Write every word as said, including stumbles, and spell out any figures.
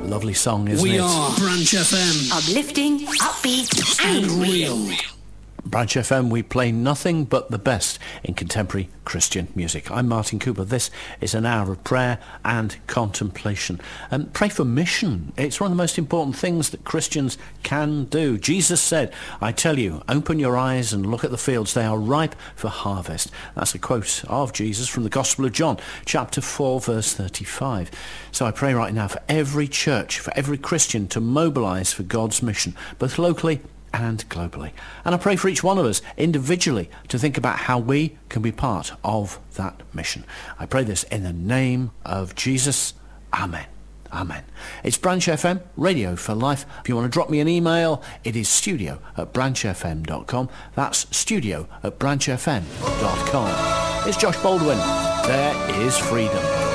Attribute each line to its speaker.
Speaker 1: Lovely song, isn't
Speaker 2: we
Speaker 1: it?
Speaker 2: We are Branch F M.
Speaker 3: Uplifting, upbeat and real.
Speaker 1: Branch F M, we play nothing but the best in contemporary Christian music. I'm Martin Cooper. This is an hour of prayer and contemplation. And pray for mission. It's one of the most important things that Christians can do. Jesus said, I tell you, open your eyes and look at the fields. They are ripe for harvest. That's a quote of Jesus from the Gospel of John, chapter four, verse thirty-five. So I pray right now for every church, for every Christian to mobilize for God's mission, both locally and globally. And I pray for each one of us individually to think about how we can be part of that mission. I pray this in the name of Jesus. Amen. Amen. It's Branch F M, Radio for Life. If you want to drop me an email, it is studio at branch f m dot com. That's studio at branch f m dot com. It's Josh Baldwin. There is freedom.